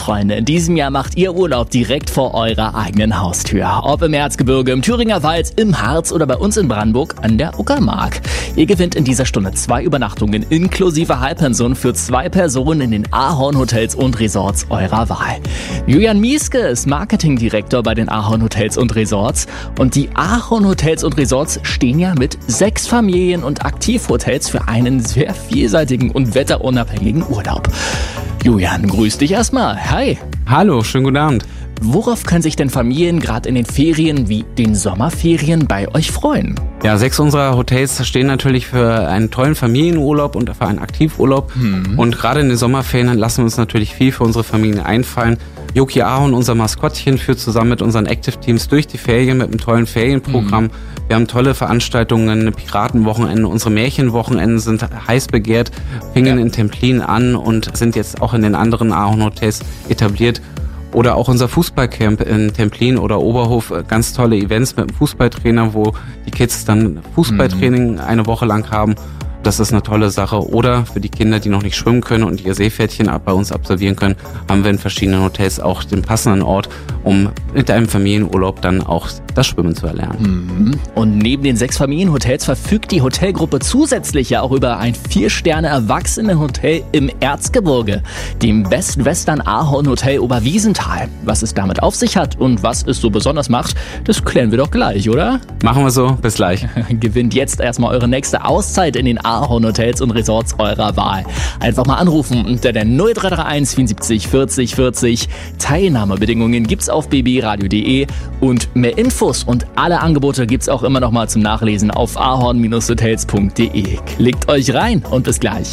Freunde, in diesem Jahr macht ihr Urlaub direkt vor eurer eigenen Haustür. Ob im Erzgebirge, im Thüringer Wald, im Harz oder bei uns in Brandenburg an der Uckermark. Ihr gewinnt in dieser Stunde 2 Übernachtungen inklusive Halbpension für 2 Personen in den Ahorn Hotels und Resorts eurer Wahl. Julian Mieske ist Marketingdirektor bei den Ahorn Hotels und Resorts. Und die Ahorn Hotels und Resorts stehen ja mit 6 Familien- und Aktivhotels für einen sehr vielseitigen und wetterunabhängigen Urlaub. Julian, grüß dich erstmal. Hi. Hallo, schönen guten Abend. Worauf können sich denn Familien gerade in den Ferien wie den Sommerferien bei euch freuen? Ja, 6 unserer Hotels stehen natürlich für einen tollen Familienurlaub und für einen Aktivurlaub. Und gerade in den Sommerferien lassen wir uns natürlich viel für unsere Familien einfallen. Yoki Ahorn, unser Maskottchen, führt zusammen mit unseren Active Teams durch die Ferien mit einem tollen Ferienprogramm. Wir haben tolle Veranstaltungen, Piratenwochenende, unsere Märchenwochenenden sind heiß begehrt, fingen in Templin an und sind jetzt auch in den anderen Ahorn Hotels etabliert. Oder auch unser Fußballcamp in Templin oder Oberhof, ganz tolle Events mit einem Fußballtrainer, wo die Kids dann Fußballtraining eine Woche lang haben. Das ist eine tolle Sache. Oder für die Kinder, die noch nicht schwimmen können und ihr Seepferdchen bei uns absolvieren können, haben wir in verschiedenen Hotels auch den passenden Ort, um mit einem Familienurlaub dann auch das Schwimmen zu erlernen. Und neben den 6 Familienhotels verfügt die Hotelgruppe zusätzlich ja auch über ein 4-Sterne-Erwachsenenhotel im Erzgebirge, dem Best Western Ahorn Hotel Oberwiesenthal. Was es damit auf sich hat und was es so besonders macht, das klären wir doch gleich, oder? Machen wir so, bis gleich. Gewinnt jetzt erstmal eure nächste Auszeit in den Ahorn Hotels und Resorts eurer Wahl. Einfach mal anrufen unter der 0331 74 40 40. Teilnahmebedingungen gibt's auf bbradio.de und mehr Infos und alle Angebote gibt's auch immer noch mal zum Nachlesen auf ahorn-hotels.de. Klickt euch rein und bis gleich.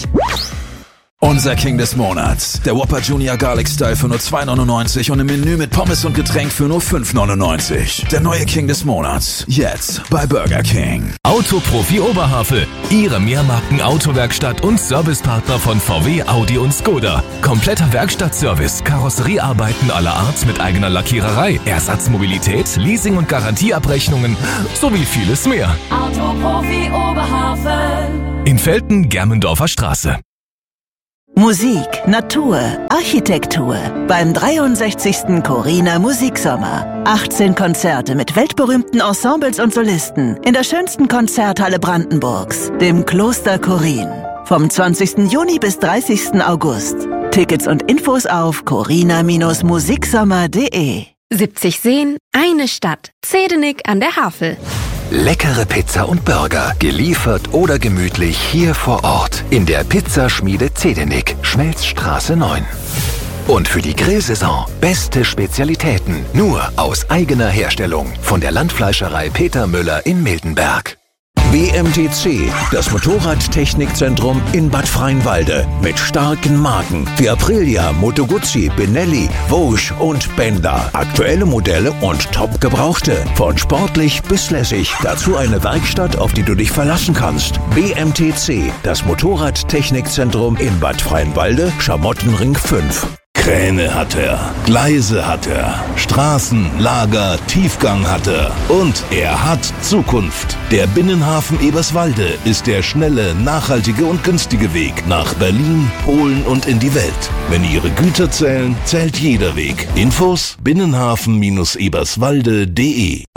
Unser King des Monats. Der Whopper Junior Garlic Style für nur 2,99 und im Menü mit Pommes und Getränk für nur 5,99. Der neue King des Monats. Jetzt bei Burger King. Autoprofi Oberhavel. Ihre Mehrmarken-Autowerkstatt und Servicepartner von VW, Audi und Skoda. Kompletter Werkstattservice, Karosseriearbeiten aller Art mit eigener Lackiererei, Ersatzmobilität, Leasing- und Garantieabrechnungen sowie vieles mehr. Autoprofi Oberhavel. In Velten, Germendorfer Straße. Musik, Natur, Architektur beim 63. Corina Musiksommer. 18 Konzerte mit weltberühmten Ensembles und Solisten in der schönsten Konzerthalle Brandenburgs, dem Kloster Chorin. Vom 20. Juni bis 30. August. Tickets und Infos auf corina-musiksommer.de. 70 Seen, eine Stadt. Zedenik an der Havel. Leckere Pizza und Burger, geliefert oder gemütlich hier vor Ort in der Pizzaschmiede Zedenik, Schmelzstraße 9. Und für die Grillsaison beste Spezialitäten, nur aus eigener Herstellung von der Landfleischerei Peter Müller in Miltenberg. BMTC, das Motorradtechnikzentrum in Bad Freienwalde. Mit starken Marken wie Aprilia, Moto Guzzi, Benelli, Vosges und Benda. Aktuelle Modelle und top gebrauchte. Von sportlich bis lässig. Dazu eine Werkstatt, auf die du dich verlassen kannst. BMTC, das Motorradtechnikzentrum in Bad Freienwalde, Schamottenring 5. Kräne hat er, Gleise hat er, Straßen, Lager, Tiefgang hat er und er hat Zukunft. Der Binnenhafen Eberswalde ist der schnelle, nachhaltige und günstige Weg nach Berlin, Polen und in die Welt. Wenn Ihre Güter zählen, zählt jeder Weg. Infos binnenhafen-eberswalde.de.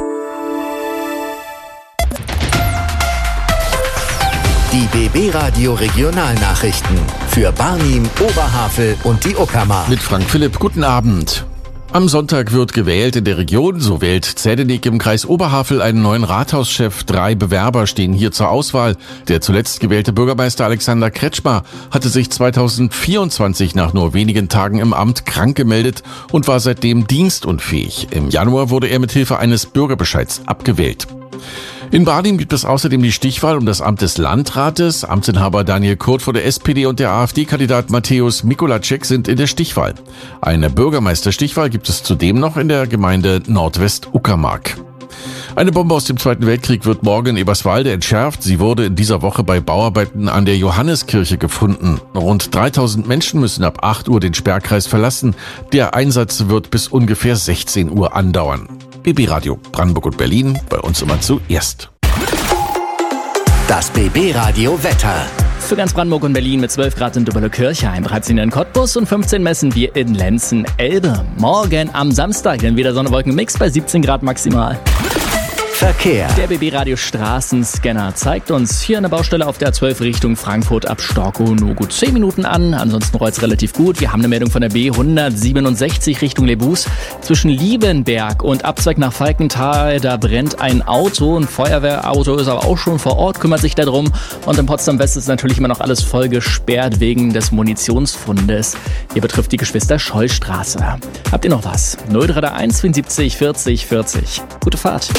Die BB Radio Regionalnachrichten für Barnim, Oberhavel und die Uckermark. Mit Frank Philipp, guten Abend. Am Sonntag wird gewählt in der Region. So wählt Zedenik im Kreis Oberhavel einen neuen Rathauschef. 3 Bewerber stehen hier zur Auswahl. Der zuletzt gewählte Bürgermeister Alexander Kretschmer hatte sich 2024 nach nur wenigen Tagen im Amt krank gemeldet und war seitdem dienstunfähig. Im Januar wurde er mit Hilfe eines Bürgerbescheids abgewählt. In Barnim gibt es außerdem die Stichwahl um das Amt des Landrates. Amtsinhaber Daniel Kurt von der SPD und der AfD-Kandidat Matthäus Mikolacek sind in der Stichwahl. Eine Bürgermeisterstichwahl gibt es zudem noch in der Gemeinde Nordwest-Uckermark. Eine Bombe aus dem Zweiten Weltkrieg wird morgen in Eberswalde entschärft. Sie wurde in dieser Woche bei Bauarbeiten an der Johanneskirche gefunden. Rund 3000 Menschen müssen ab 8 Uhr den Sperrkreis verlassen. Der Einsatz wird bis ungefähr 16 Uhr andauern. BB Radio Brandenburg und Berlin, bei uns immer zuerst. Das BB Radio Wetter. Für ganz Brandenburg und Berlin mit 12 Grad in Dubberle-Kirchheim, 13 in Cottbus und 15 messen wir in Lenzen-Elbe. Morgen am Samstag dann wieder Sonne-Wolken-Mix bei 17 Grad maximal. Verkehr. Der BB-Radio Straßenscanner zeigt uns hier eine Baustelle auf der A12 Richtung Frankfurt ab Storkow nur gut 10 Minuten an. Ansonsten rollt's relativ gut. Wir haben eine Meldung von der B167 Richtung Lebus. Zwischen Liebenberg und Abzweig nach Falkenthal, da brennt ein Auto. Ein Feuerwehrauto ist aber auch schon vor Ort, kümmert sich darum. Und in Potsdam-West ist natürlich immer noch alles voll gesperrt wegen des Munitionsfundes. Hier betrifft die Geschwister-Scholl-Straße. Habt ihr noch was? 0331 74 40 40. Gute Fahrt.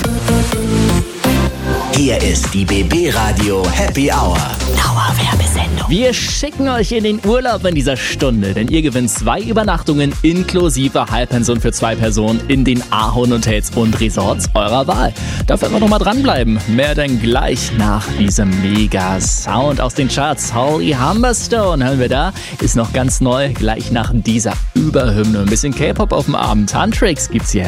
Hier ist die BB Radio Happy Hour. Dauerwerbesendung. Wir schicken euch in den Urlaub in dieser Stunde, denn ihr gewinnt 2 Übernachtungen inklusive Halbpension für 2 Personen in den Ahorn Hotels und Resorts eurer Wahl. Dafür einfach nochmal dranbleiben. Mehr dann gleich nach diesem Mega-Sound aus den Charts. Holly Humberstone hören wir da. Ist noch ganz neu, gleich nach dieser Überhymne. Ein bisschen K-Pop auf dem Abend. Tantrix gibt's jetzt.